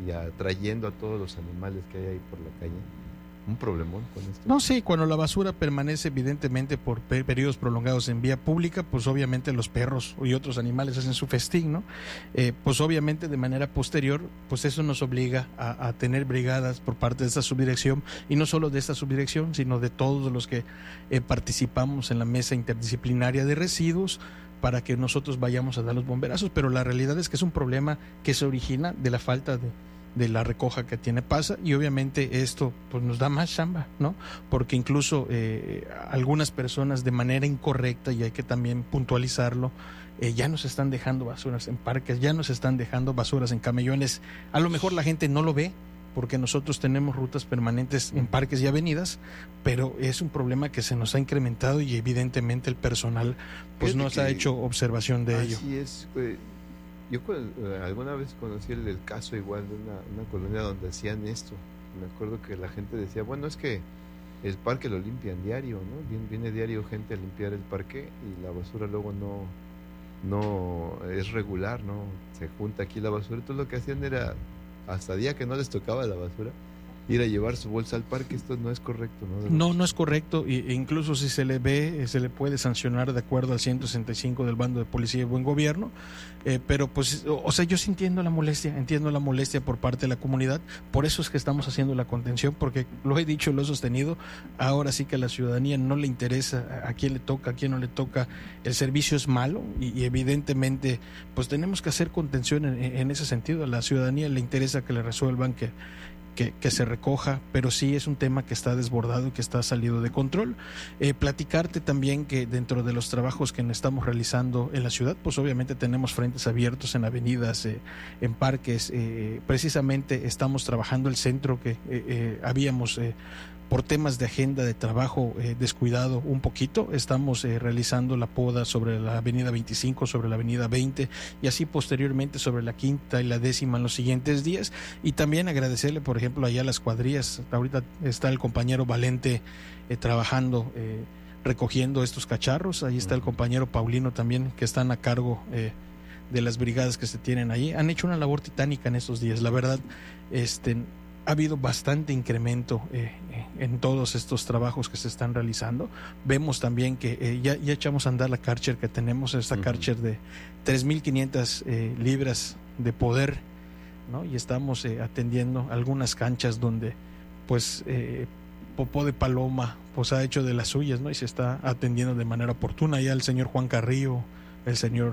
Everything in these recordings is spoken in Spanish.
y atrayendo a todos los animales que hay ahí por la calle. Un problemón con esto. No, sí, cuando la basura permanece evidentemente por periodos prolongados en vía pública, pues obviamente los perros y otros animales hacen su festín, ¿no? Pues obviamente de manera posterior, pues eso nos obliga a tener brigadas por parte de esta subdirección, y no solo de esta subdirección, sino de todos los que participamos en la mesa interdisciplinaria de residuos, para que nosotros vayamos a dar los bomberazos. Pero la realidad es que es un problema que se origina de la falta de la recoja que tiene PASA, y obviamente esto pues nos da más chamba, ¿no? Porque incluso algunas personas de manera incorrecta, y hay que también puntualizarlo, ya nos están dejando basuras en parques, ya nos están dejando basuras en camellones. A lo mejor la gente no lo ve porque nosotros tenemos rutas permanentes en parques y avenidas, pero es un problema que se nos ha incrementado, y evidentemente el personal pues nos ha hecho observación de ello. Así es. Yo alguna vez conocí el caso igual de una colonia donde hacían esto. Me acuerdo que la gente decía, bueno, es que el parque lo limpian diario, ¿no? Viene diario gente a limpiar el parque, y la basura luego no es regular, ¿no? Se junta aquí la basura. Entonces lo que hacían era, hasta día que no les tocaba la basura, ir a llevar su bolsa al parque. Esto no es correcto, ¿no? No es correcto, e incluso si se le ve, se le puede sancionar de acuerdo al 165 del Bando de Policía y Buen Gobierno, pero pues, o sea, yo sí entiendo la molestia por parte de la comunidad. Por eso es que estamos haciendo la contención, porque lo he dicho, lo he sostenido, ahora sí que a la ciudadanía no le interesa a quién le toca, a quién no le toca, el servicio es malo, y evidentemente pues tenemos que hacer contención en ese sentido. A la ciudadanía le interesa que le resuelvan, que se recoja, pero sí es un tema que está desbordado y que está salido de control. Platicarte también que dentro de los trabajos que estamos realizando en la ciudad, pues obviamente tenemos frentes abiertos en avenidas, en parques. Precisamente estamos trabajando el centro que habíamos por temas de agenda de trabajo descuidado un poquito. Estamos realizando la poda sobre la avenida 25, sobre la avenida 20, y así posteriormente sobre la quinta y la 10ª en los siguientes días. Y también agradecerle, por ejemplo, allá a las cuadrillas. Ahorita está el compañero Valente trabajando, recogiendo estos cacharros. Ahí está el compañero Paulino también, que están a cargo de las brigadas que se tienen ahí. Han hecho una labor titánica en estos días, la verdad. Ha habido bastante incremento en todos estos trabajos que se están realizando. Vemos también que ya echamos a andar la Karcher que tenemos, esta Karcher de 3.500 libras de poder, ¿no? Y estamos atendiendo algunas canchas donde pues popó de paloma pues ha hecho de las suyas, ¿no? Y se está atendiendo de manera oportuna. Ya el señor Juan Carrillo, el señor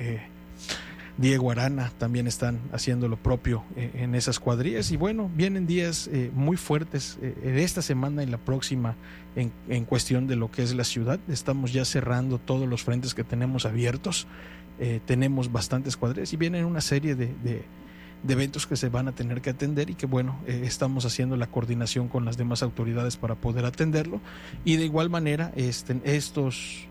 Diego Arana también están haciendo lo propio en esas cuadrillas. Y bueno, vienen días muy fuertes en esta semana y la próxima en cuestión de lo que es la ciudad. Estamos ya cerrando todos los frentes que tenemos abiertos. Tenemos bastantes cuadrillas y vienen una serie de eventos que se van a tener que atender, y que bueno, estamos haciendo la coordinación con las demás autoridades para poder atenderlo. Y de igual manera estos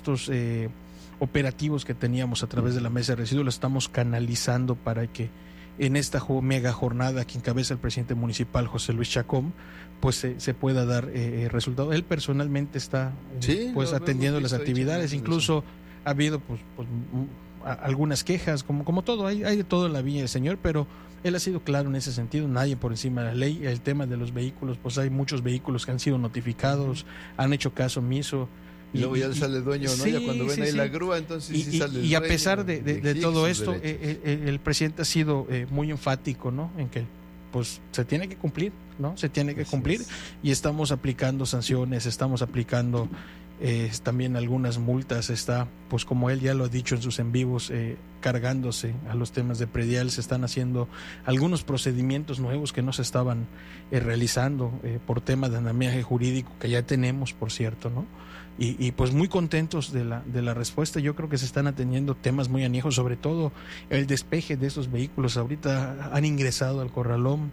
operativos que teníamos a través de la mesa de residuos los estamos canalizando para que en esta mega jornada que encabeza el presidente municipal José Luis Chacón pues se pueda dar resultado. Él personalmente está atendiendo las actividades. Incluso ha habido pues algunas quejas, como todo, hay de todo en la viña del señor, pero él ha sido claro en ese sentido, nadie por encima de la ley. El tema de los vehículos, pues hay muchos vehículos que han sido notificados, han hecho caso omiso. Y luego ya sale el dueño, ¿no? Sí, ya cuando ven ahí la grúa, entonces sí sale el dueño. Y a pesar de todo esto, el presidente ha sido muy enfático, ¿no? En que pues se tiene que cumplir, ¿no? Se tiene que cumplir, y estamos aplicando sanciones, estamos aplicando también algunas multas. Está, pues como él ya lo ha dicho en sus en vivos, cargándose a los temas de predial. Se están haciendo algunos procedimientos nuevos que no se estaban realizando por tema de andamiaje jurídico, que ya tenemos, por cierto, ¿no? Y pues muy contentos de la respuesta. Yo creo que se están atendiendo temas muy añejos, sobre todo el despeje de esos vehículos. Ahorita han ingresado al corralón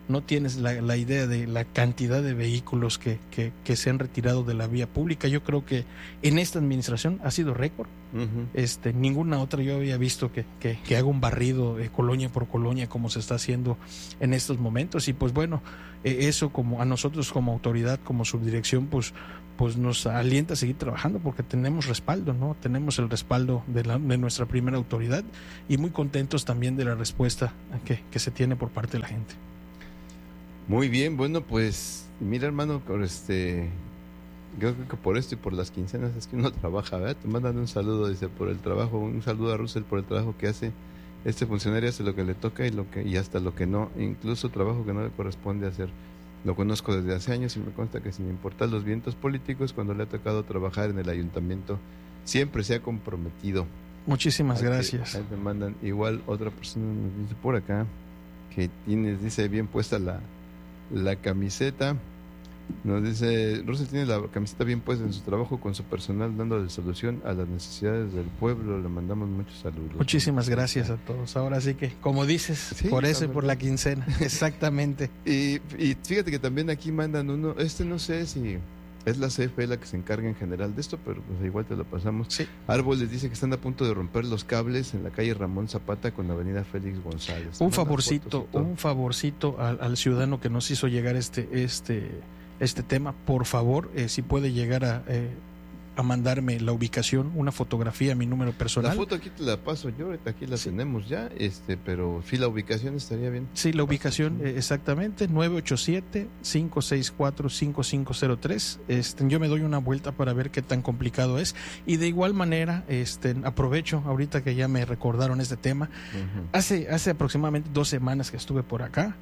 no tienes la idea de la cantidad de vehículos que se han retirado de la vía pública. Yo creo que en esta administración ha sido récord. Uh-huh. Ninguna otra yo había visto que haga un barrido colonia por colonia como se está haciendo en estos momentos. Y pues bueno, eso como a nosotros como autoridad, como subdirección, pues nos alienta a seguir trabajando porque tenemos respaldo, ¿no? Tenemos el respaldo de nuestra primera autoridad y muy contentos también de la respuesta que se tiene por parte de la gente. Muy bien, bueno, pues mira, hermano, yo creo que por esto y por las quincenas es que uno trabaja, ¿verdad? Te mandan un saludo, dice, por el trabajo, un saludo a Russell por el trabajo que hace. Este funcionario hace lo que le toca y hasta lo que no, incluso trabajo que no le corresponde hacer. Lo conozco desde hace años y me consta que sin importar los vientos políticos, cuando le ha tocado trabajar en el ayuntamiento, siempre se ha comprometido. Muchísimas gracias. Ahí me mandan igual otra persona nos dice por acá que dice bien puesta la camiseta. Nos dice, Russell tiene la camiseta bien puesta en su trabajo con su personal, dándole solución a las necesidades del pueblo. Le mandamos muchos saludos. Muchísimas gracias a todos. Ahora sí que, como dices, sí, por eso y por la quincena. Exactamente. y fíjate que también aquí mandan uno, no sé si es la CFE la que se encarga en general de esto, pero pues igual te lo pasamos. Sí. Árboles dice que están a punto de romper los cables en la calle Ramón Zapata con la avenida Félix González. Un favorcito al ciudadano que nos hizo llegar este tema, por favor, si puede llegar a mandarme la ubicación, una fotografía, mi número personal. La foto aquí te la paso yo, aquí la tenemos ya, pero sí, la ubicación estaría bien. Sí, la ubicación, exactamente, 987-564-5503. Yo me doy una vuelta para ver qué tan complicado es. Y de igual manera, aprovecho, ahorita que ya me recordaron este tema, uh-huh. Hace aproximadamente 2 semanas que estuve por acá,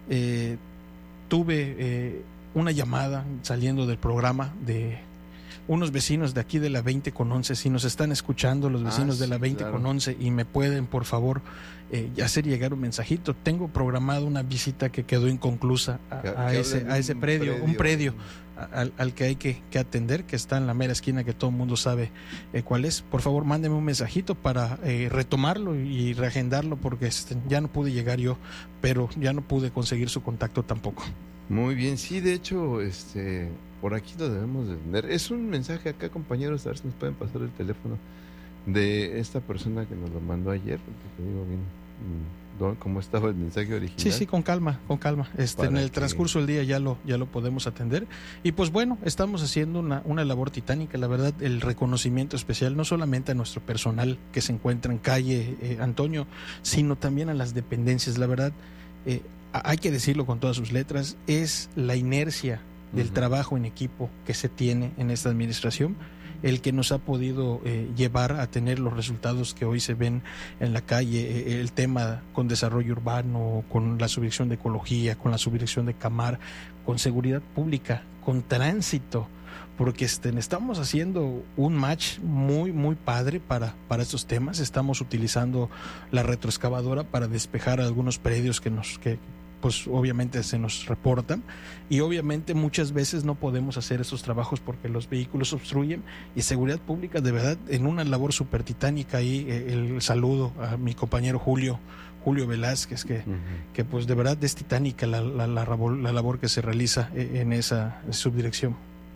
tuve una llamada saliendo del programa de unos vecinos de aquí de la 20 con 11. Si nos están escuchando los vecinos de la 20 con 11 y me pueden por favor hacer llegar un mensajito, tengo programado una visita que quedó inconclusa a ese predio, un predio al que hay que atender, que está en la mera esquina, que todo el mundo sabe cuál es. Por favor, mándeme un mensajito para retomarlo y reagendarlo, porque ya no pude llegar yo, pero ya no pude conseguir su contacto tampoco. Muy bien, sí, de hecho, por aquí lo debemos de tener. Es un mensaje acá, compañeros, a ver si nos pueden pasar el teléfono de esta persona que nos lo mandó ayer, porque te digo bien cómo estaba el mensaje original. Sí, con calma. En el transcurso del día ya lo podemos atender. Y pues bueno, estamos haciendo una labor titánica, la verdad, el reconocimiento especial, no solamente a nuestro personal que se encuentra en calle Antonio, sino también a las dependencias. La verdad, hay que decirlo con todas sus letras, es la inercia del uh-huh. trabajo en equipo que se tiene en esta administración el que nos ha podido llevar a tener los resultados que hoy se ven en la calle, el tema con desarrollo urbano, con la subdirección de ecología, con la subdirección de Camar, con seguridad pública, con tránsito, porque estamos haciendo un match muy muy padre para estos temas. Estamos utilizando la retroexcavadora para despejar algunos predios que pues obviamente se nos reportan, y obviamente muchas veces no podemos hacer esos trabajos porque los vehículos obstruyen, y seguridad pública de verdad en una labor súper titánica. Ahí el saludo a mi compañero Julio Velázquez, que pues de verdad es titánica la labor que se realiza en esa subdirección.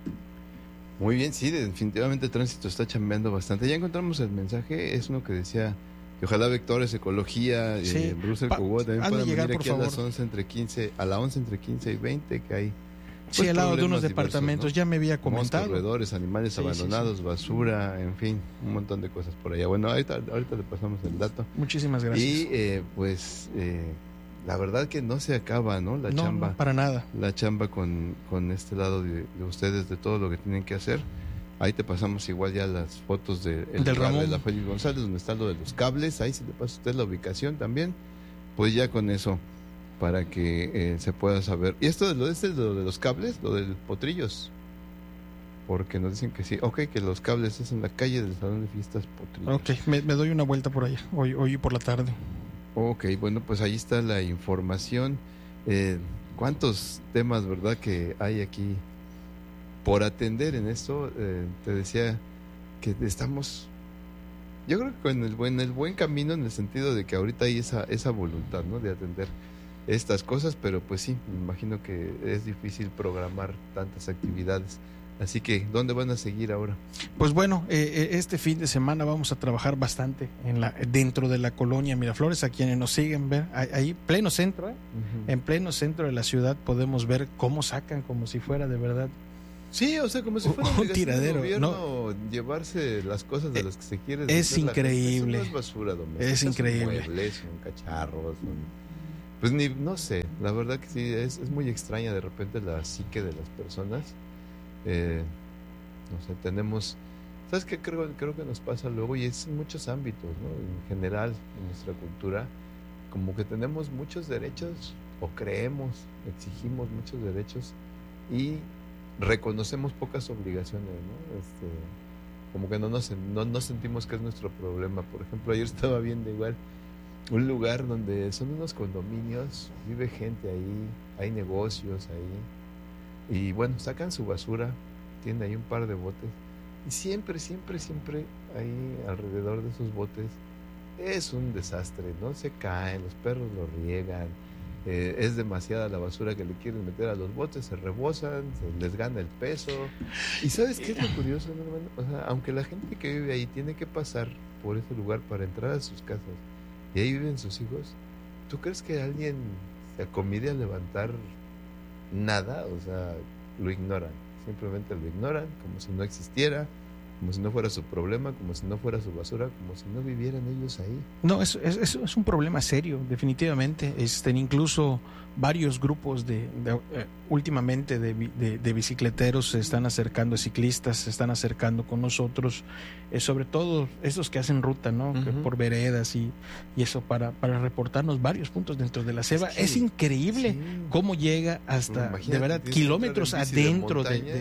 Muy bien, sí, definitivamente el tránsito está chambeando bastante. Ya encontramos el mensaje, es uno que decía que ojalá Vectores, Ecología, Russell Cobot también puedan venir aquí a las 11 entre 15 y 20, que hay pues, sí, al lado de unos departamentos, ¿no? Ya me había comentado. Corredores, animales abandonados, basura, en fin, un montón de cosas por allá. Bueno, ahorita le pasamos el dato. Muchísimas gracias. Y la verdad que no se acaba, ¿no? La chamba. No, para nada. La chamba con este lado de ustedes, de todo lo que tienen que hacer. Ahí te pasamos igual ya las fotos del Ramón de la Félix González, donde está lo de los cables. Ahí si le pasa a usted la ubicación también, pues ya con eso, para que se pueda saber. Y esto lo de los cables, lo de potrillos, porque nos dicen que sí. Ok, que los cables es en la calle del Salón de Fiestas Potrillos. Ok, me doy una vuelta por allá, hoy por la tarde. Ok, bueno, pues ahí está la información. ¿Cuántos temas, verdad, que hay aquí por atender en esto? Te decía que estamos, yo creo que en el buen camino, en el sentido de que ahorita hay esa voluntad, ¿no?, de atender. estas cosas, pero pues sí, me imagino que es difícil programar tantas actividades. Así que, ¿dónde van a seguir ahora? Pues bueno, este fin de semana vamos a trabajar bastante dentro de la colonia Miraflores. A quienes nos siguen, ver ahí pleno centro, en pleno centro de la ciudad podemos ver cómo sacan como si fuera de verdad. Sí, o sea, como si fuera un tiradero, gobierno, ¿no? Llevarse las cosas de las que se quiere. Es increíble. Eso no es basura doméstica. Es increíble. Son muebles, son cacharros, pues no sé, la verdad que sí, es muy extraña de repente la psique de las personas. No sé, tenemos, ¿sabes qué? Creo que nos pasa luego, y es en muchos ámbitos, ¿no? En general, en nuestra cultura, como que tenemos muchos derechos, o exigimos muchos derechos, y reconocemos pocas obligaciones, ¿no? Como que no sentimos que es nuestro problema. Por ejemplo, ayer estaba viendo igual un lugar donde son unos condominios, vive gente ahí, hay negocios ahí, y bueno, sacan su basura, tienen ahí un par de botes, y siempre ahí alrededor de esos botes es un desastre, ¿no? Se caen, los perros lo riegan, es demasiada la basura que le quieren meter a los botes, se rebosan, se les gana el peso. ¿Y sabes qué es lo curioso, no, hermano? O sea, aunque la gente que vive ahí tiene que pasar por ese lugar para entrar a sus casas, y ahí viven sus hijos, ¿tú crees que alguien se acomide a levantar nada? O sea, lo ignoran, simplemente lo ignoran como si no existiera, como si no fuera su problema, como si no fuera su basura, como si no vivieran ellos ahí. No, es un problema serio, definitivamente. Incluso varios grupos últimamente de bicicleteros se están acercando, ciclistas se están acercando con nosotros, sobre todo esos que hacen ruta, ¿no? Uh-huh. Por veredas y eso para reportarnos varios puntos dentro de la selva. Es increíble sí. Cómo llega hasta, de verdad, kilómetros adentro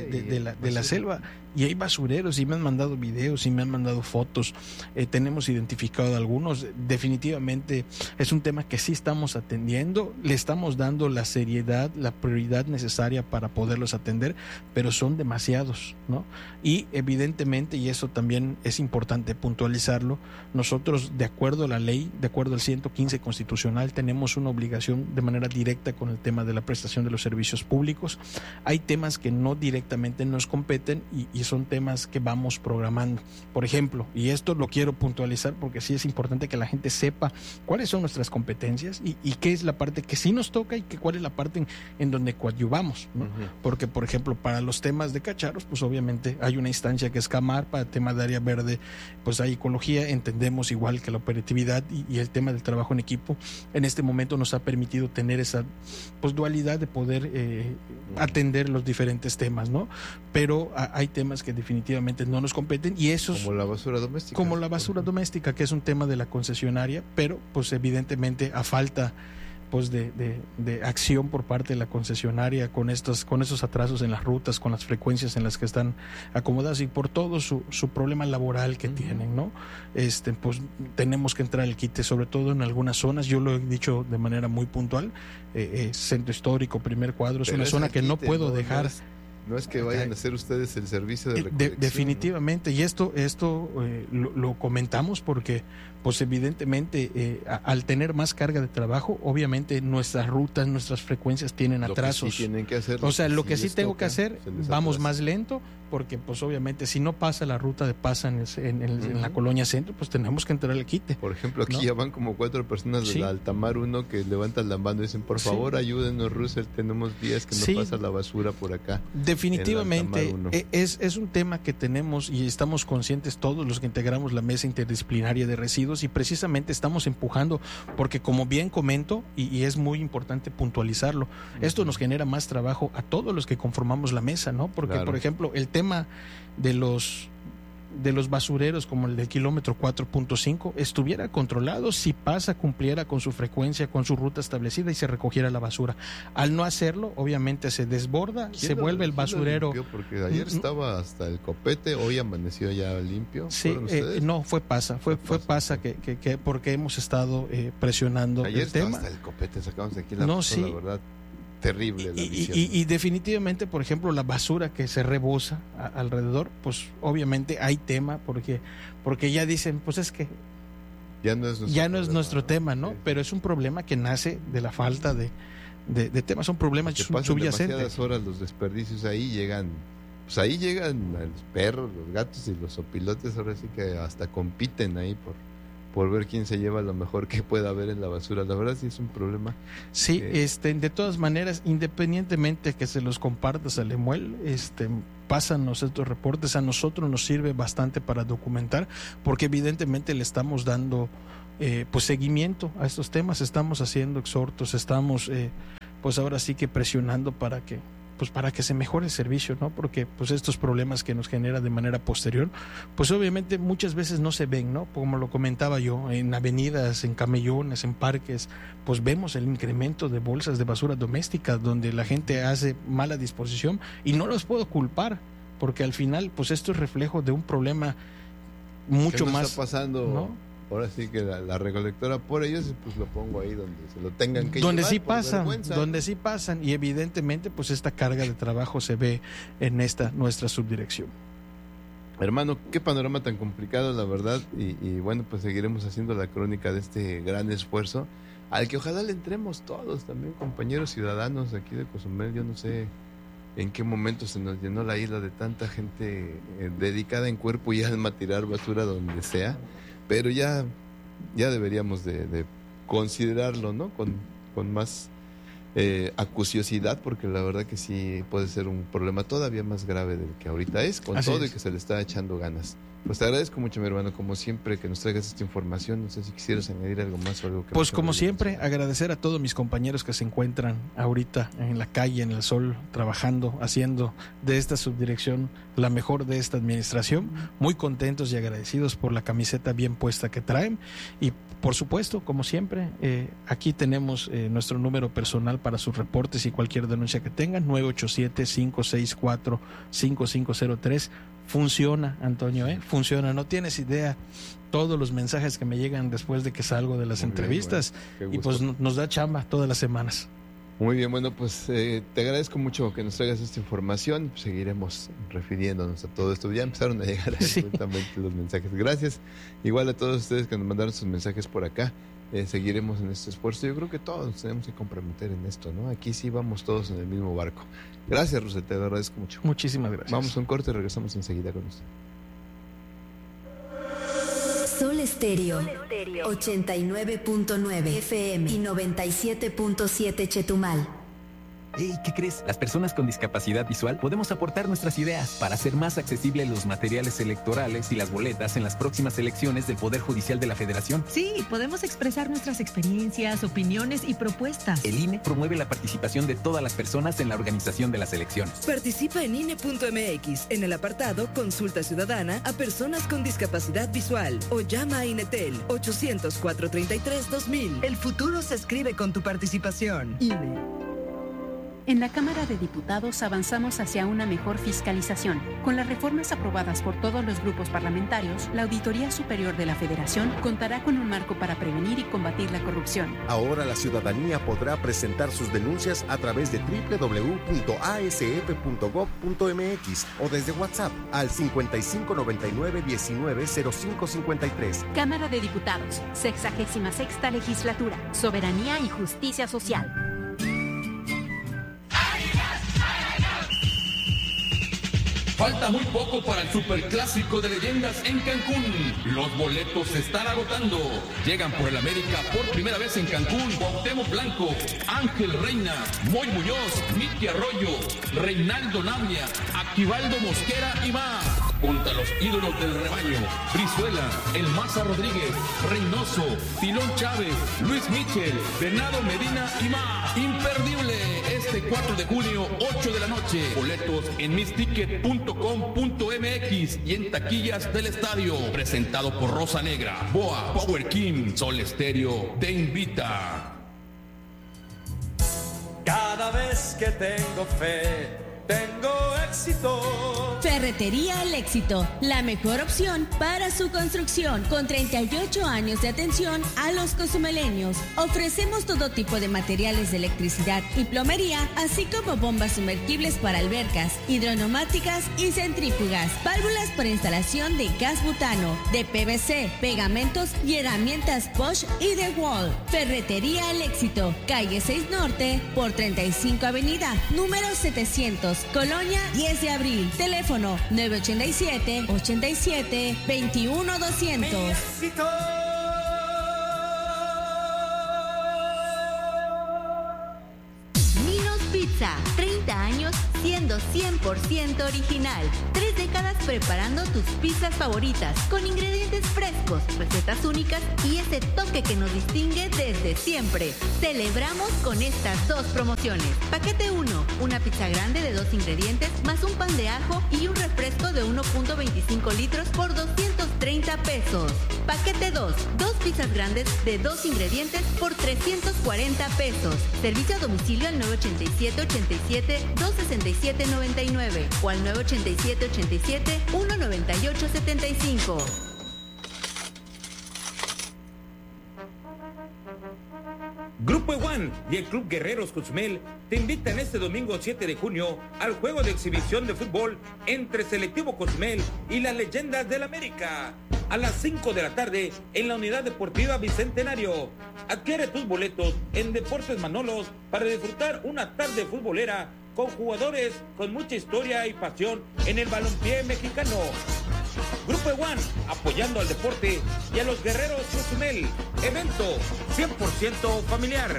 de la selva. Y hay basureros, y me han mandado videos, y me han mandado fotos, tenemos identificado algunos. Definitivamente es un tema que sí estamos atendiendo, le estamos dando la seriedad, la prioridad necesaria para poderlos atender, pero son demasiados, ¿no? Y evidentemente, y eso también es importante puntualizarlo, nosotros, de acuerdo a la ley, de acuerdo al 115 constitucional, tenemos una obligación de manera directa con el tema de la prestación de los servicios públicos. Hay temas que no directamente nos competen y son temas que vamos programando. Por ejemplo, y esto lo quiero puntualizar porque sí es importante que la gente sepa cuáles son nuestras competencias y qué es la parte que sí nos toca y cuál es la parte en donde coadyuvamos, ¿no? Uh-huh. Porque, por ejemplo, para los temas de cacharros, pues obviamente hay una instancia que es CAMAR. Para el tema de área verde, pues hay ecología. Entendemos igual que la operatividad y el tema del trabajo en equipo en este momento nos ha permitido tener esa pues dualidad de poder atender los diferentes temas, ¿no? Pero hay temas que definitivamente no nos competen, y esos como la basura doméstica, que es un tema de la concesionaria, pero pues evidentemente a falta pues de acción por parte de la concesionaria con esos atrasos en las rutas, con las frecuencias en las que están acomodadas y por todo su problema laboral que uh-huh. tienen, ¿no? Pues tenemos que entrar al quite, sobre todo en algunas zonas. Yo lo he dicho de manera muy puntual, Centro Histórico, Primer Cuadro, es una zona que no puedo dejar. No es que vayan a hacer ustedes el servicio de recolección. Definitivamente, ¿no? Y esto lo comentamos porque, pues evidentemente, al tener más carga de trabajo, obviamente nuestras rutas, nuestras frecuencias tienen atrasos. Lo que sí tienen que hacer. O sea, lo que sí tengo que hacer, vamos más lento, porque pues obviamente si no pasa la ruta de pasa en uh-huh. la colonia centro, pues tenemos que entrar al quite. Por ejemplo, aquí, ¿no? Ya van como 4 personas sí. de la Altamar 1 que levantan la mano y dicen, por favor, sí. Ayúdenos, Russell, tenemos días que no sí. pasa la basura por acá. Definitivamente es un tema que tenemos y estamos conscientes todos los que integramos la mesa interdisciplinaria de residuos, y precisamente estamos empujando porque, como bien comento, y es muy importante puntualizarlo, uh-huh. esto nos genera más trabajo a todos los que conformamos la mesa, ¿no? Porque, claro. Por ejemplo, el tema de los basureros como el del kilómetro 4.5 estuviera controlado si cumpliera con su frecuencia, con su ruta establecida y se recogiera la basura. Al no hacerlo, obviamente se desborda, se vuelve el basurero. Porque ayer estaba hasta el copete, hoy amaneció ya limpio. Sí, no, fue pasa que porque hemos estado presionando ayer el tema. Hasta el copete sacamos de aquí la foto, la verdad. Terrible la visión. Y definitivamente, por ejemplo, la basura que se rebosa alrededor, pues obviamente hay tema porque ya dicen, pues es que ya no es nuestro tema, ¿no? Sí. Pero es un problema que nace de la falta de temas, son problemas subyacentes. Demasiadas horas los desperdicios, ahí llegan los perros, los gatos y los opilotes, ahora sí que hasta compiten ahí por ver quién se lleva lo mejor que pueda haber en la basura. La verdad sí es un problema. Sí, de todas maneras, independientemente de que se los compartas al EMUEL, pásanos estos reportes, a nosotros nos sirve bastante para documentar, porque evidentemente le estamos dando pues seguimiento a estos temas, estamos haciendo exhortos, estamos pues ahora sí que presionando para que se mejore el servicio, ¿no? Porque pues estos problemas que nos genera de manera posterior, pues obviamente muchas veces no se ven, ¿no? Como lo comentaba yo, en avenidas, en camellones, en parques, pues vemos el incremento de bolsas de basura doméstica donde la gente hace mala disposición, y no los puedo culpar, porque al final pues esto es reflejo de un problema mucho más está pasando, ¿no? Ahora sí que la recolectora por ellos, pues lo pongo ahí donde se lo tengan que donde llevar, donde sí pasan, y evidentemente pues esta carga de trabajo se ve en nuestra subdirección. Hermano, qué panorama tan complicado, la verdad, y bueno, pues seguiremos haciendo la crónica de este gran esfuerzo al que ojalá le entremos todos también, compañeros ciudadanos aquí de Cozumel. Yo no sé en qué momento se nos llenó la isla de tanta gente dedicada en cuerpo y alma a tirar basura donde sea, pero ya deberíamos de considerarlo, ¿no? Con más acuciosidad, porque la verdad que sí puede ser un problema todavía más grave del que ahorita es, con Así todo es. Y que se le está echando ganas. Pues te agradezco mucho, mi hermano, como siempre, que nos traigas esta información. No sé si quisieras añadir algo más o algo que... Pues como siempre, agradecer a todos mis compañeros que se encuentran ahorita en la calle, en el sol, trabajando, haciendo de esta subdirección la mejor de esta administración. Muy contentos y agradecidos por la camiseta bien puesta que traen. Y por supuesto, como siempre, aquí tenemos nuestro número personal para sus reportes y cualquier denuncia que tengan, 987-564-5503. Funciona, Antonio, funciona. No tienes idea todos los mensajes que me llegan después de que salgo de las entrevistas, y pues nos da chamba todas las semanas. Muy bien, bueno, pues te agradezco mucho que nos traigas esta información. Seguiremos refiriéndonos a todo esto. Ya empezaron a llegar absolutamente los mensajes. Gracias. Igual a todos ustedes que nos mandaron sus mensajes por acá. Seguiremos en este esfuerzo. Yo creo que todos nos tenemos que comprometer en esto, ¿no? Aquí sí vamos todos en el mismo barco. Gracias, Rosel, te agradezco mucho. Muchísimas gracias. Vamos a un corte y regresamos enseguida con usted. Sol Estéreo 89.9 FM y 97.7 Chetumal. Hey, ¿qué crees? Las personas con discapacidad visual podemos aportar nuestras ideas para hacer más accesibles los materiales electorales y las boletas en las próximas elecciones del Poder Judicial de la Federación. Sí, podemos expresar nuestras experiencias, opiniones y propuestas. El INE promueve la participación de todas las personas en la organización de las elecciones. Participa en INE.mx en el apartado Consulta Ciudadana a personas con discapacidad visual o llama a INETEL 800-433-2000. El futuro se escribe con tu participación. INE. En la Cámara de Diputados avanzamos hacia una mejor fiscalización. Con las reformas aprobadas por todos los grupos parlamentarios, la Auditoría Superior de la Federación contará con un marco para prevenir y combatir la corrupción. Ahora la ciudadanía podrá presentar sus denuncias a través de www.asf.gov.mx o desde WhatsApp al 5599-190553. Cámara de Diputados, 66ª Legislatura, Soberanía y Justicia Social. Falta muy poco para el superclásico de leyendas en Cancún. Los boletos se están agotando. Llegan por el América por primera vez en Cancún Cuauhtémoc Blanco, Ángel Reina, Moy Muñoz, Miki Arroyo, Reinaldo Navia, Aquivaldo Mosquera y más. Junto a los ídolos del rebaño, Brizuela, El Maza Rodríguez, Reynoso, Tilón Chávez, Luis Michel, Bernardo Medina y más. Imperdible este 4 de junio, 8 de la noche. Boletos en misticket.com.mx y en taquillas del estadio. Presentado por Rosa Negra, Boa, Power King, Sol Estéreo te invita. Cada vez que tengo fe tengo éxito. Ferretería El Éxito, la mejor opción para su construcción, con 38 años de atención a los cozumeleños. Ofrecemos todo tipo de materiales de electricidad y plomería, así como bombas sumergibles para albercas, hidroneumáticas y centrífugas, válvulas para instalación de gas butano, de PVC, pegamentos y herramientas Bosch y DeWalt. Ferretería El Éxito, calle 6 Norte por 35 Avenida, número 700, Colonia 10 de Abril. Teléfono 987-87-21-200. Minos Pizza, 30 años siendo 100% original. 3 décadas preparando tus pizzas favoritas con ingredientes frescos, recetas únicas y ese toque que nos distingue desde siempre. Celebramos con estas 2 promociones. Paquete 1, una pizza grande de 2 ingredientes más un pan de ajo y un refresco de 1.25 litros por 230 pesos. Paquete 2, 2 pizzas grandes de 2 ingredientes por 340 pesos. Servicio a domicilio al 987-87-267-99 o al 987-87-198-75. Grupo One y el Club Guerreros Cozumel te invitan este domingo 7 de junio al juego de exhibición de fútbol entre Selectivo Cozumel y las Leyendas del América. A las 5 de la tarde en la Unidad Deportiva Bicentenario. Adquiere tus boletos en Deportes Manolos para disfrutar una tarde futbolera con jugadores con mucha historia y pasión en el balompié mexicano. Grupo One, apoyando al deporte y a los Guerreros Cozumel. Evento 100% familiar.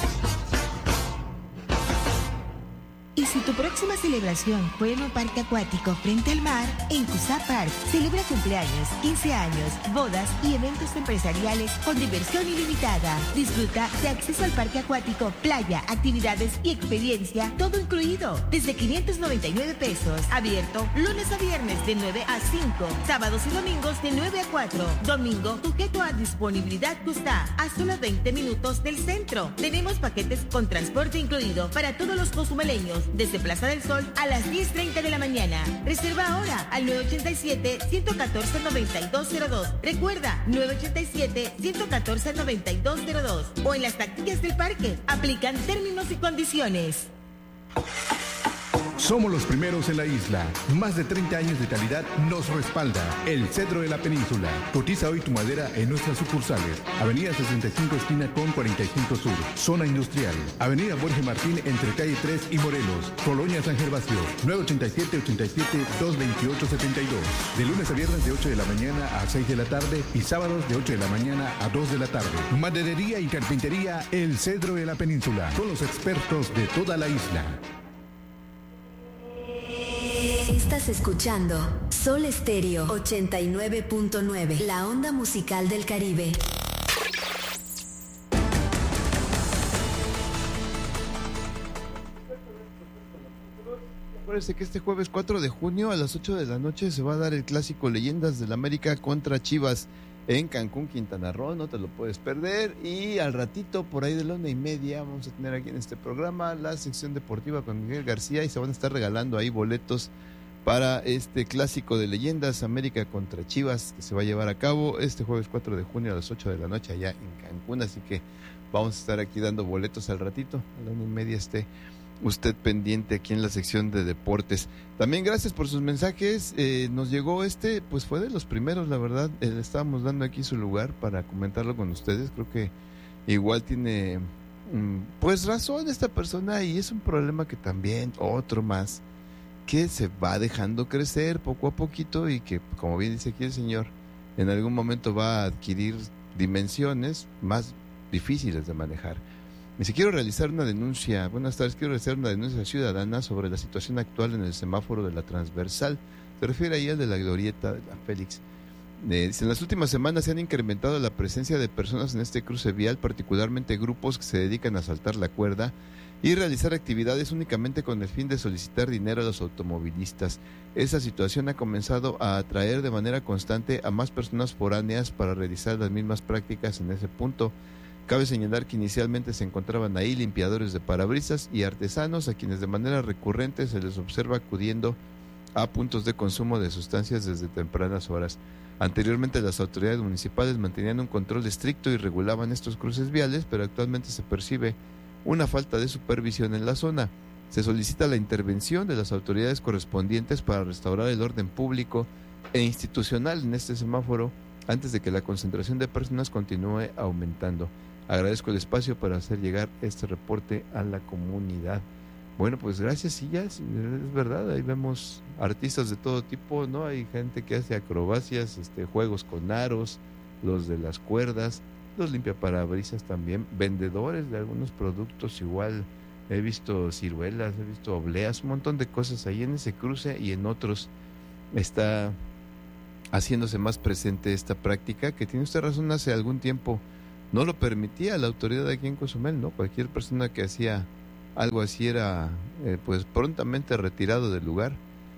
Y si tu próxima celebración fue en un parque acuático frente al mar, en Cusa Park celebra cumpleaños, 15 años, bodas y eventos empresariales con diversión ilimitada. Disfruta de acceso al parque acuático, playa, actividades y experiencia, todo incluido, desde 599 pesos. Abierto lunes a viernes de 9 a 5, sábados y domingos de 9 a 4. Domingo, sujeto a disponibilidad Cusa, a solo 20 minutos del centro. Tenemos paquetes con transporte incluido para todos los cozumeleños, desde Plaza del Sol a las 10:30 de la mañana. Reserva ahora al 987-114-9202. Recuerda, 987-114-9202. O en las taquillas del parque. Aplican términos y condiciones. Somos los primeros en la isla. Más de 30 años de calidad nos respalda. El Cedro de la Península. Cotiza hoy tu madera en nuestras sucursales. Avenida 65 esquina con 45 Sur. Zona Industrial. Avenida Jorge Martín entre calle 3 y Morelos. Colonia San Gervasio. 987-87-228-72. De lunes a viernes de 8 de la mañana a 6 de la tarde y sábados de 8 de la mañana a 2 de la tarde. Maderería y carpintería El Cedro de la Península. Con los expertos de toda la isla. Estás escuchando Sol Estéreo 89.9, la onda musical del Caribe. Acuérdense que este jueves 4 de junio a las 8 de la noche se va a dar el clásico Leyendas del América contra Chivas en Cancún, Quintana Roo. No te lo puedes perder. Y al ratito, por ahí de la 1:30, vamos a tener aquí en este programa la sección deportiva con Miguel García y se van a estar regalando ahí boletos para este clásico de Leyendas América contra Chivas que se va a llevar a cabo este jueves 4 de junio a las 8 de la noche allá en Cancún. Así que vamos a estar aquí dando boletos al ratito. A la 1:30 esté usted pendiente aquí en la sección de deportes. También gracias por sus mensajes. Nos llegó pues fue de los primeros, la verdad. Le estábamos dando aquí su lugar para comentarlo con ustedes. Creo que igual tiene pues razón esta persona y es un problema que también otro más que se va dejando crecer poco a poquito y que, como bien dice aquí el señor, en algún momento va a adquirir dimensiones más difíciles de manejar. Dice, quiero realizar una denuncia ciudadana sobre la situación actual en el semáforo de la transversal. Se refiere ahí al de la glorieta de la Félix. Dice, en las últimas semanas se han incrementado la presencia de personas en este cruce vial, particularmente grupos que se dedican a saltar la cuerda y realizar actividades únicamente con el fin de solicitar dinero a los automovilistas. Esa situación ha comenzado a atraer de manera constante a más personas foráneas para realizar las mismas prácticas en ese punto. Cabe señalar que inicialmente se encontraban ahí limpiadores de parabrisas y artesanos a quienes de manera recurrente se les observa acudiendo a puntos de consumo de sustancias desde tempranas horas. Anteriormente las autoridades municipales mantenían un control estricto y regulaban estos cruces viales, pero actualmente se percibe una falta de supervisión en la zona. Se solicita la intervención de las autoridades correspondientes para restaurar el orden público e institucional en este semáforo antes de que la concentración de personas continúe aumentando. Agradezco el espacio para hacer llegar este reporte a la comunidad. Bueno, pues gracias, sí, ya es verdad, ahí vemos artistas de todo tipo, ¿no? Hay gente que hace acrobacias, juegos con aros, los de las cuerdas, los limpiaparabrisas también, vendedores de algunos productos igual, he visto ciruelas, he visto obleas, un montón de cosas ahí en ese cruce, y en otros está haciéndose más presente esta práctica, que tiene usted razón, hace algún tiempo no lo permitía la autoridad aquí en Cozumel, ¿no? Cualquier persona que hacía algo así era pues prontamente retirado del lugar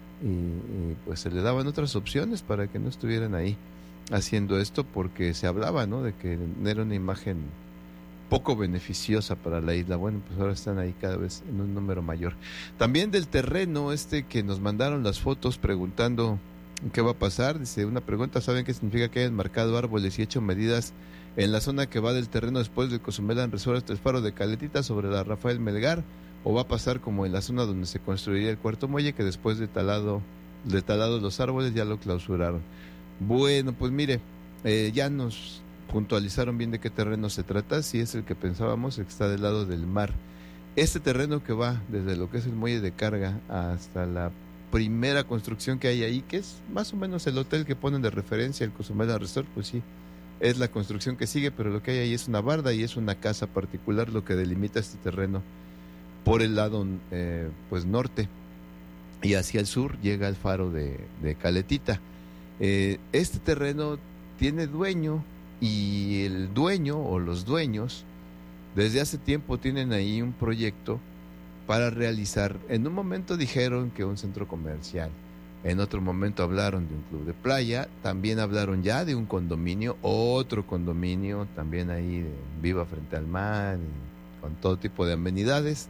y pues se le daban otras opciones para que no estuvieran ahí haciendo esto, porque se hablaba, ¿no?, de que era una imagen poco beneficiosa para la isla. Bueno, pues ahora están ahí cada vez en un número mayor. También del terreno que nos mandaron las fotos preguntando qué va a pasar, dice una pregunta: ¿saben qué significa que hayan marcado árboles y hecho medidas en la zona que va del terreno después del Cozumel Resort hasta el faro de Caletita sobre la Rafael Melgar? ¿O va a pasar como en la zona donde se construiría el cuarto muelle, que después de talados los árboles ya lo clausuraron? Bueno, pues mire, ya nos puntualizaron bien de qué terreno se trata. Si es el que pensábamos, el que está del lado del mar. Este terreno que va desde lo que es el muelle de carga hasta la primera construcción que hay ahí, que es más o menos el hotel que ponen de referencia, el Cozumel Resort, pues sí, es la construcción que sigue, pero lo que hay ahí es una barda y es una casa particular lo que delimita este terreno por el lado pues norte, y hacia el sur llega el faro de Caletita. Este terreno tiene dueño, y el dueño o los dueños desde hace tiempo tienen ahí un proyecto para realizar. En un momento dijeron que un centro comercial, en otro momento hablaron de un club de playa, también hablaron ya de un condominio, otro condominio también ahí de Viva frente al mar, con todo tipo de amenidades,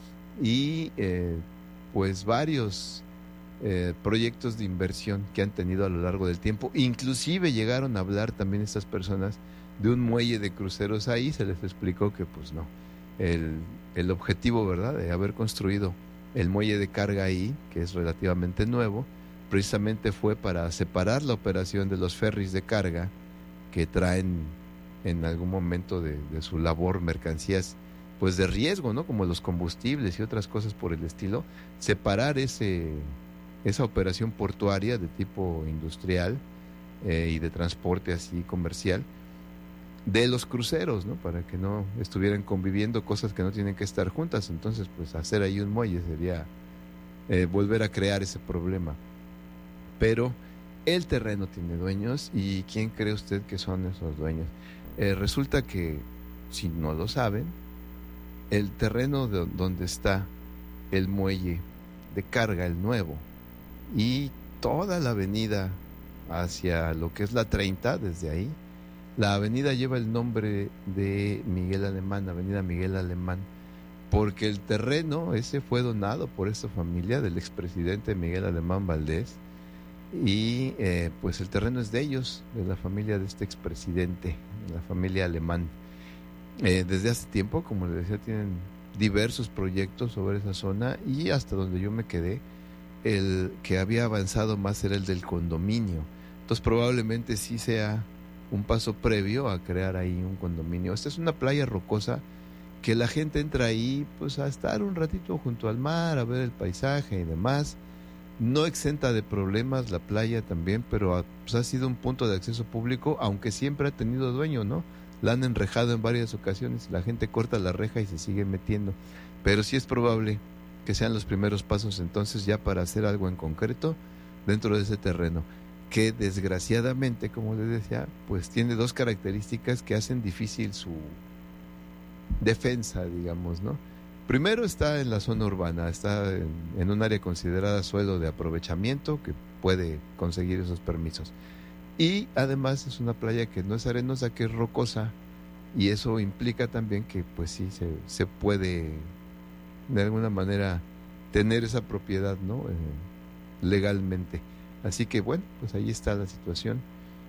y pues varios proyectos de inversión que han tenido a lo largo del tiempo. Inclusive llegaron a hablar también estas personas de un muelle de cruceros ahí. Se les explicó que pues no, el objetivo, ¿verdad?, de haber construido el muelle de carga ahí, que es relativamente nuevo, precisamente fue para separar la operación de los ferries de carga que traen en algún momento de su labor mercancías pues de riesgo, ¿no?, como los combustibles y otras cosas por el estilo, separar esa operación portuaria de tipo industrial y de transporte así comercial de los cruceros, ¿no?, para que no estuvieran conviviendo cosas que no tienen que estar juntas. Entonces, pues hacer ahí un muelle sería volver a crear ese problema. Pero el terreno tiene dueños, y ¿quién cree usted que son esos dueños? Resulta que, si no lo saben, el terreno donde está el muelle de carga, el nuevo, y toda la avenida hacia lo que es la 30, desde ahí, la avenida lleva el nombre de Miguel Alemán, Avenida Miguel Alemán, porque el terreno ese fue donado por esta familia del expresidente Miguel Alemán Valdés, y pues el terreno es de ellos, de la familia de este expresidente, la familia Alemán. Desde hace tiempo, como les decía, tienen diversos proyectos sobre esa zona, y hasta donde yo me quedé, el que había avanzado más era el del condominio. Entonces probablemente sí sea un paso previo a crear ahí un condominio. Esta es una playa rocosa que la gente entra ahí pues a estar un ratito junto al mar, a ver el paisaje y demás. No exenta de problemas la playa también, pero pues ha sido un punto de acceso público, aunque siempre ha tenido dueño, ¿no? La han enrejado en varias ocasiones, la gente corta la reja y se sigue metiendo, pero sí es probable que sean los primeros pasos entonces ya para hacer algo en concreto dentro de ese terreno, que desgraciadamente, como les decía, pues tiene dos características que hacen difícil su defensa, digamos, ¿no? Primero, está en la zona urbana, está en un área considerada suelo de aprovechamiento que puede conseguir esos permisos. Y además es una playa que no es arenosa, que es rocosa, Y eso implica también que pues sí se puede de alguna manera tener esa propiedad, ¿no? Legalmente. Así que bueno, pues ahí está la situación.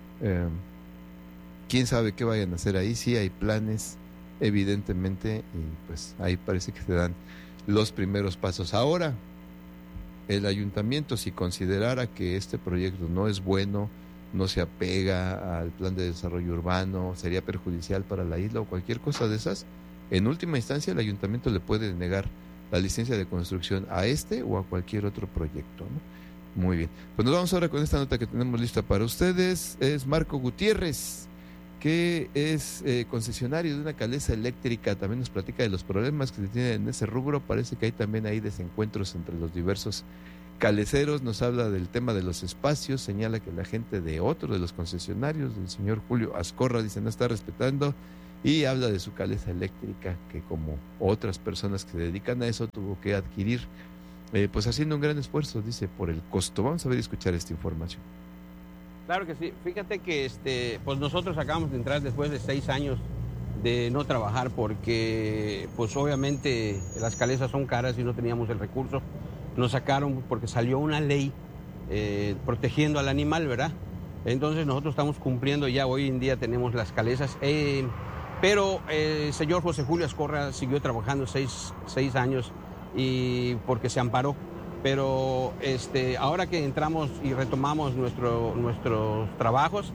Quién sabe qué vayan a hacer ahí. Sí hay planes, evidentemente, y pues ahí parece que se dan los primeros pasos. Ahora, el ayuntamiento, si considerara que este proyecto no es bueno, no se apega al plan de desarrollo urbano, sería perjudicial para la isla o cualquier cosa de esas, en última instancia el ayuntamiento le puede negar la licencia de construcción a este o a cualquier otro proyecto, ¿no? Muy bien. Pues nos vamos ahora con esta nota que tenemos lista para ustedes. Es Marco Gutiérrez, que es concesionario de una calesa eléctrica. También nos platica de los problemas que se tienen en ese rubro. Parece que hay también ahí desencuentros entre los diversos caleceros. Nos habla del tema de los espacios, señala que la gente de otro de los concesionarios, del señor Julio Ascorra, dice no está respetando, y habla de su calesa eléctrica que, como otras personas que se dedican a eso, tuvo que adquirir pues haciendo un gran esfuerzo, dice, por el costo. Vamos a ver y escuchar esta información. Claro que sí. Fíjate que pues nosotros acabamos de entrar después de 6 años de no trabajar porque pues obviamente las calesas son caras y no teníamos el recurso. Nos sacaron porque salió una ley protegiendo al animal, ¿verdad? Entonces nosotros estamos cumpliendo ya, hoy en día tenemos las calesas, pero el señor José Julio Ascorra siguió trabajando 6 años y porque se amparó. Pero ahora que entramos y retomamos nuestros trabajos,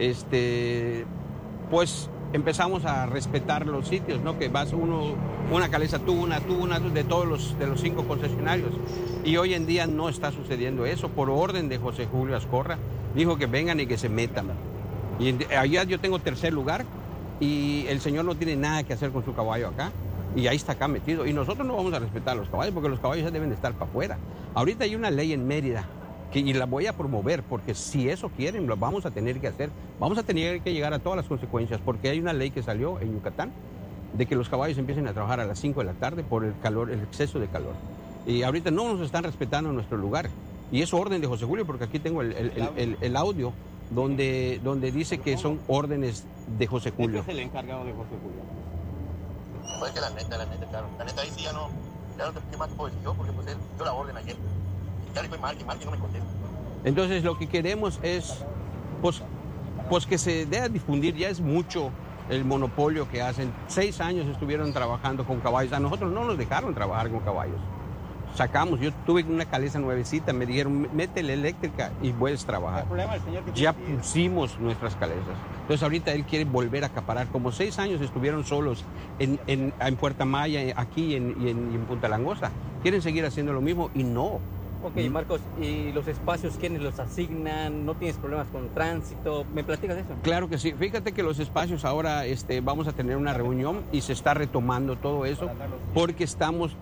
pues empezamos a respetar los sitios, ¿no? Que vas una calesa, tú una, de todos los 5 concesionarios. Y hoy en día no está sucediendo eso. Por orden de José Julio Ascorra, dijo que vengan y que se metan. Y allá yo tengo 3er lugar y el señor no tiene nada que hacer con su caballo acá. Y ahí está acá metido. Y nosotros no vamos a respetar a los caballos porque los caballos ya deben de estar para afuera. Ahorita hay una ley en Mérida y la voy a promover porque si eso quieren lo vamos a tener que hacer. Vamos a tener que llegar a todas las consecuencias porque hay una ley que salió en Yucatán de que los caballos empiecen a trabajar a las 5 de la tarde por el calor, el exceso de calor. Y ahorita no nos están respetando en nuestro lugar. Y es orden de José Julio porque aquí tengo el audio donde dice que son órdenes de José Julio. ¿Este es el encargado de José Julio? Pues que la neta, claro. La neta ahí sí ya no sé qué más puedo decir yo, porque pues él dio la orden ayer. Y ya le fue mal, que no me contesta. Entonces lo que queremos es, pues que se dé a difundir, ya es mucho el monopolio que hacen. 6 años estuvieron trabajando con caballos, a nosotros no nos dejaron trabajar con caballos. Sacamos, yo tuve una calesa nuevecita, me dijeron, métele eléctrica y puedes trabajar. El problema del señor que ya pusimos nuestras calesas. Entonces ahorita él quiere volver a acaparar. Como 6 años estuvieron solos en Puerta Maya, aquí y en Punta Langosta. Quieren seguir haciendo lo mismo y no. Ok, Marcos, ¿y los espacios quiénes los asignan? ¿No tienes problemas con tránsito? ¿Me platicas de eso? Claro que sí. Fíjate que los espacios ahora vamos a tener una reunión y se está retomando todo eso porque estamos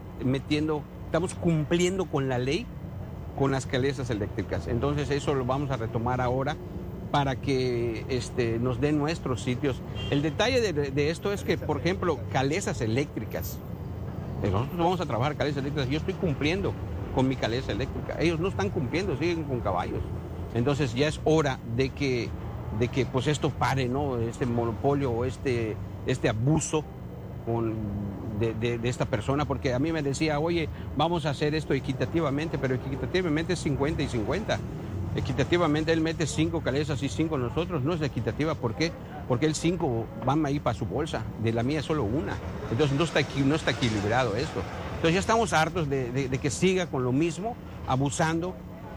cumpliendo con la ley, con las calesas eléctricas. Entonces eso lo vamos a retomar ahora para que nos den nuestros sitios. El detalle de esto es que, por ejemplo, calesas eléctricas, nosotros vamos a trabajar calesas eléctricas, yo estoy cumpliendo con mi calesa eléctrica, ellos no están cumpliendo, siguen con caballos. Entonces ya es hora de que pues esto pare, ¿no? Este monopolio o este abuso de esta persona, porque a mí me decía, oye, vamos a hacer esto equitativamente, pero equitativamente es 50 y 50. Equitativamente él mete 5 calesas y 5 nosotros, no es equitativa. ¿Por qué? Porque el 5 van a ir para su bolsa, de la mía solo una. Entonces no está equilibrado esto. Entonces ya estamos hartos de que siga con lo mismo, abusando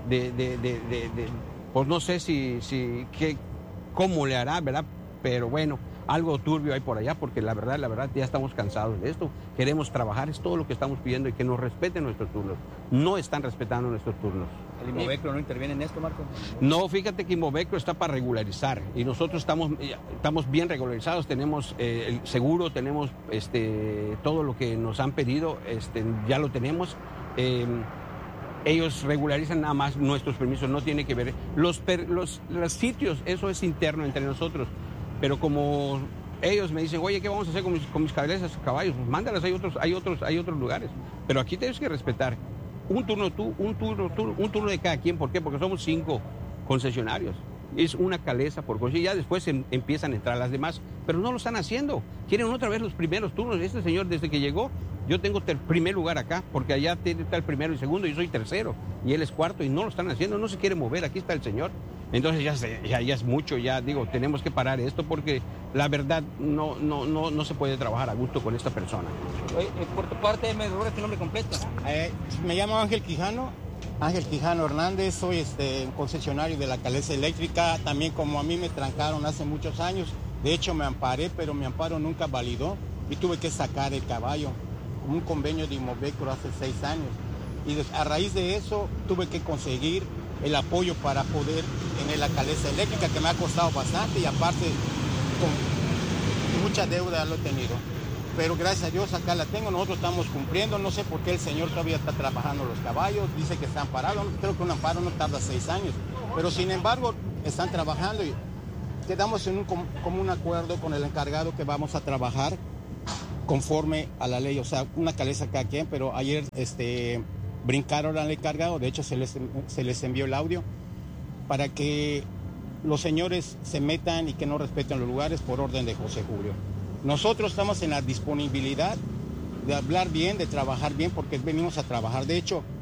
pues no sé cómo le hará, ¿verdad? Pero bueno, algo turbio hay por allá, porque la verdad ya estamos cansados de esto. Queremos trabajar, es todo lo que estamos pidiendo, y que nos respeten nuestros turnos. No están respetando nuestros turnos. ¿El Inmovecro no interviene en esto, Marco? No, fíjate que Inmovecro está para regularizar y nosotros estamos bien regularizados, tenemos el seguro, tenemos todo lo que nos han pedido, ya lo tenemos. Ellos regularizan nada más nuestros permisos, no tiene que ver. Los sitios, eso es interno entre nosotros, pero como ellos me dicen, oye, ¿qué vamos a hacer con mis calesas, caballos? Pues mándalas, hay otros lugares, pero aquí tienes que respetar. Un turno tú, un turno de cada quien. ¿Por qué? Porque somos 5 concesionarios. Es una calesa por concesionario. Ya después empiezan a entrar las demás, pero no lo están haciendo. Quieren otra vez los primeros turnos. Este señor, desde que llegó, yo tengo primer lugar acá, porque allá está el primero y segundo, yo soy tercero, y él es cuarto, y no lo están haciendo, no se quiere mover, aquí está el señor. Entonces ya es mucho, ya digo, tenemos que parar esto, porque la verdad no se puede trabajar a gusto con esta persona. Oye, por tu parte, ¿me recuerdas tu nombre completo? Me llamo Ángel Quijano Hernández, soy concesionario de la Calesa Eléctrica. También, como a mí me trancaron hace muchos años, de hecho me amparé, pero mi amparo nunca validó y tuve que sacar el caballo, como un convenio de Inmovecro hace 6 años. Y a raíz de eso tuve que conseguir el apoyo para poder tener la Calesa Eléctrica, que me ha costado bastante, y aparte con mucha deuda lo he tenido. Pero gracias a Dios acá la tengo, nosotros estamos cumpliendo. No sé por qué el señor todavía está trabajando los caballos, dice que está amparado. Creo que un amparo no tarda 6 años, pero sin embargo están trabajando y quedamos en un común acuerdo con el encargado que vamos a trabajar conforme a la ley, o sea, una calesa cada quien. Pero ayer brincaron al encargado, de hecho se les envió el audio para que los señores se metan y que no respeten los lugares por orden de José Julio. Nosotros estamos en la disponibilidad de hablar bien, de trabajar bien, porque venimos a trabajar. De hecho,